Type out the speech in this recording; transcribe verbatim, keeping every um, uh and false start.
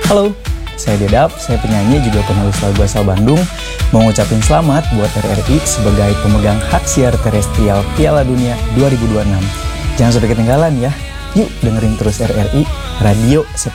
Halo, saya Dedap, saya penyanyi juga penulis lagu asal Bandung. Mau ngucapin selamat buat R R I sebagai pemegang hak siar terestrial Piala Dunia dua ribu dua puluh enam. Jangan sampai ketinggalan ya. Yuk dengerin terus R R I, radio sepak